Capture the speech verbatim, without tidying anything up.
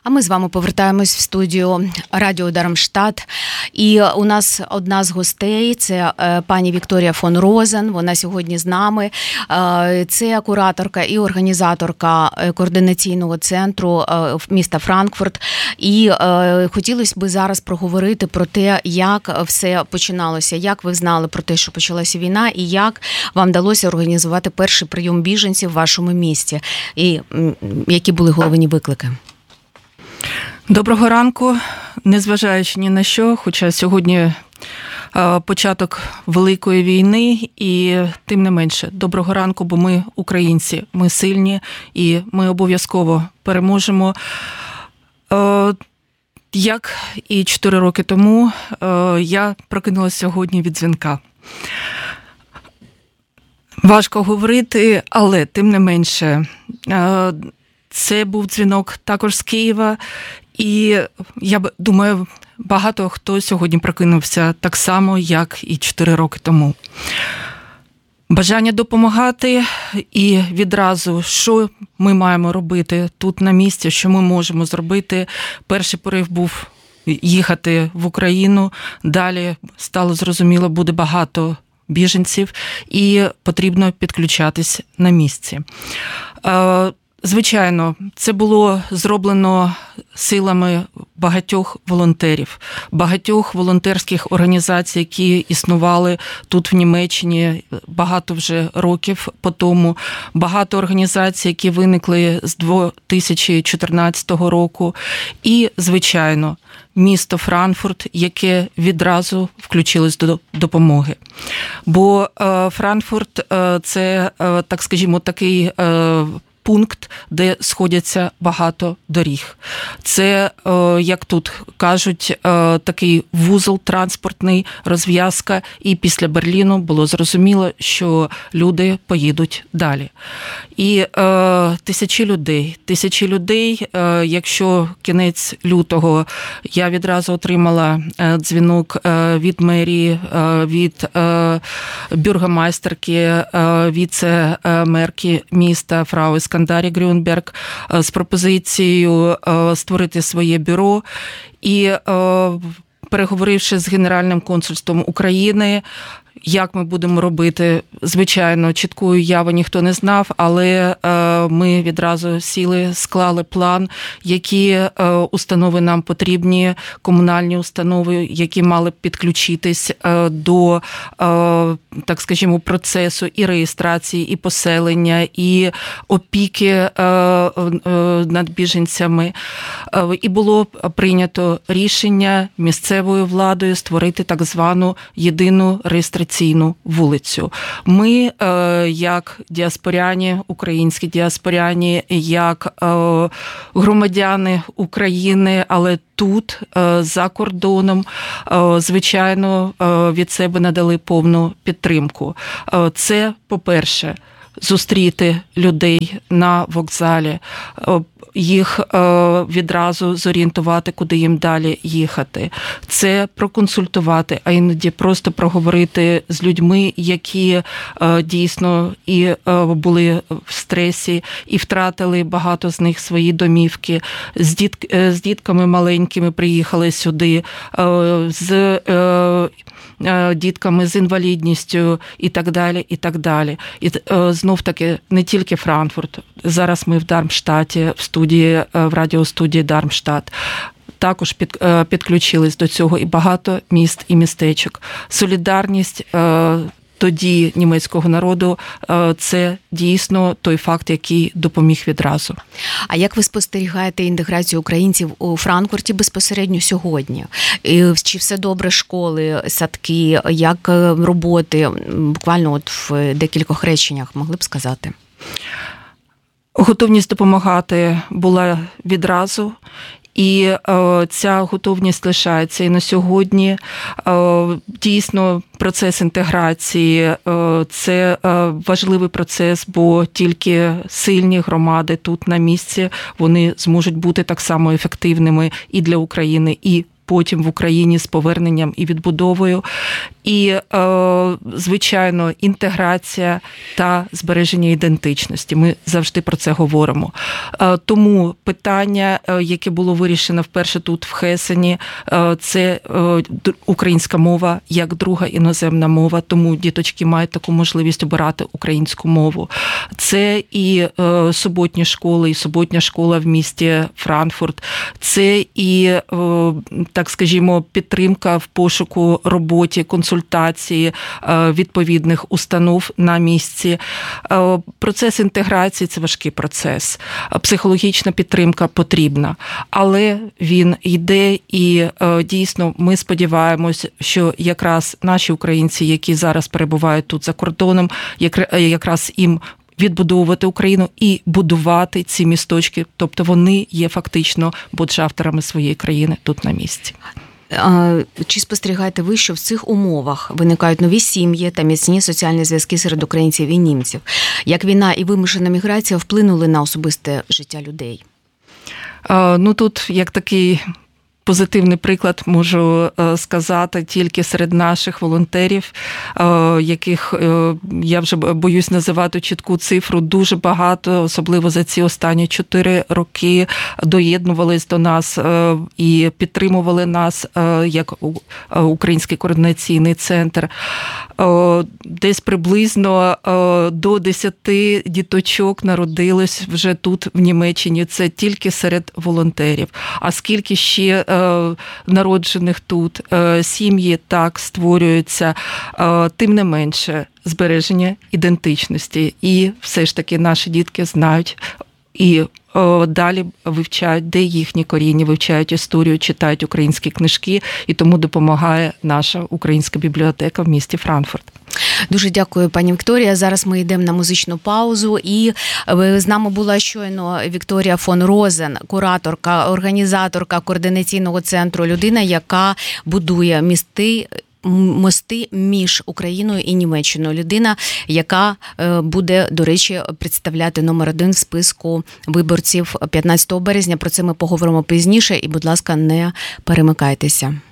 А ми з вами повертаємось в студію Радіо Дармштадт. І у нас одна з гостей – це пані Вікторія фон Розен. Вона сьогодні з нами. Це кураторка і організаторка координаційного центру міста Франкфурт. І хотілося б зараз проговорити про те, як все починалося, як ви знали про те, що почалася війна, і як вам вдалося організувати перший прийом біженців в вашому місті. І які були головні виклики? Доброго ранку, незважаючи ні на що, хоча сьогодні початок великої війни, і тим не менше, доброго ранку, бо ми українці, ми сильні, і ми обов'язково переможемо. Як і чотири роки тому, я прокинулася сьогодні від дзвінка. Важко говорити, але тим не менше, це був дзвінок також з Києва, і я думаю, багато хто сьогодні прокинувся так само, як і чотири роки тому. Бажання допомагати і відразу, що ми маємо робити тут на місці, що ми можемо зробити. Перший порив був їхати в Україну, далі стало зрозуміло, буде багато біженців і потрібно підключатись на місці. Звичайно, це було зроблено силами багатьох волонтерів, багатьох волонтерських організацій, які існували тут в Німеччині багато вже років по тому, багато організацій, які виникли з дві тисячі чотирнадцятого року, і, звичайно, місто Франкфурт, яке відразу включилось до допомоги. Бо е, Франкфурт е, – це, е, так скажімо, такий е, пункт, де сходяться багато доріг. Це, як тут кажуть, такий вузол транспортний, розв'язка, і після Берліну було зрозуміло, що люди поїдуть далі. І е, тисячі людей, тисячі людей, е, якщо кінець лютого я відразу отримала е, дзвінок е, від мерії, е, від е, бюргомайстерки, е, віце-мерки міста фрау Скандарі Грюнберг з пропозицією створити своє бюро. І переговоривши з Генеральним консульством України, як ми будемо робити, звичайно, чіткої уяви ніхто не знав, але ми відразу сіли, склали план, які установи нам потрібні, комунальні установи, які мали б підключитись до, так скажімо, процесу і реєстрації, і поселення, і опіки над біженцями. І було прийнято рішення місцевою владою створити так звану єдину реєстраційну вулицю. Ми, як діаспоряні, українські діаспоряні, як громадяни України, але тут, за кордоном, звичайно, від себе надали повну підтримку. Це, по-перше, зустріти людей на вокзалі, їх відразу зорієнтувати, куди їм далі їхати. Це проконсультувати, а іноді просто проговорити з людьми, які дійсно і були в стресі, і втратили багато з них свої домівки. З, діт... з дітками маленькими приїхали сюди, з дітками з інвалідністю і так далі, і так далі. І знов-таки не тільки Франкфурт. Зараз ми в Дармштадті, в студії, в радіостудії Дармштадт. Також під, підключились до цього і багато міст і містечок. Солідарність тоді німецького народу – це дійсно той факт, який допоміг відразу. А як ви спостерігаєте інтеграцію українців у Франкфурті безпосередньо сьогодні? Чи все добре школи, садки, як роботи? Буквально от в декількох реченнях могли б сказати? Готовність допомагати була відразу. І е, ця готовність лишається і на сьогодні. Е, дійсно, процес інтеграції е, – це е, важливий процес, бо тільки сильні громади тут на місці, вони зможуть бути так само ефективними і для України, і потім в Україні з поверненням і відбудовою. І, звичайно, інтеграція та збереження ідентичності. Ми завжди про це говоримо. Тому питання, яке було вирішено вперше тут, в Хесені, це українська мова як друга іноземна мова, тому діточки мають таку можливість обирати українську мову. Це і суботні школи, і суботня школа в місті Франкфурт. Це і, так скажімо, підтримка в пошуку роботі, консультації відповідних установ на місці. Процес інтеграції – це важкий процес. Психологічна підтримка потрібна, але він йде, і дійсно ми сподіваємось, що якраз наші українці, які зараз перебувають тут за кордоном, якраз їм відбудовувати Україну і будувати ці місточки, тобто вони є фактично боджавторами своєї країни тут на місці. Чи спостерігаєте ви, що в цих умовах виникають нові сім'ї та міцні соціальні зв'язки серед українців і німців? Як війна і вимушена міграція вплинули на особисте життя людей? Ну тут як такий позитивний приклад можу сказати тільки серед наших волонтерів, яких я вже боюсь називати чітку цифру, дуже багато, особливо за ці останні чотири роки, доєднувались до нас і підтримували нас як Український координаційний центр. Десь приблизно до десяти діточок народилось вже тут, в Німеччині. Це тільки серед волонтерів. А скільки ще народжених тут сім'ї так створюються, тим не менше збереження ідентичності. І все ж таки наші дітки знають і далі вивчають, де їхні коріння, вивчають історію, читають українські книжки, і тому допомагає наша українська бібліотека в місті Франкфурт. Дуже дякую, пані Вікторія. Зараз ми йдемо на музичну паузу, і з нами була щойно Вікторія фон Розен, кураторка, організаторка координаційного центру, людина, яка будує місти, мости між Україною і Німеччиною. Людина, яка буде, до речі, представляти номер один в списку виборців п'ятнадцятого березня. Про це ми поговоримо пізніше, і, будь ласка, не перемикайтеся.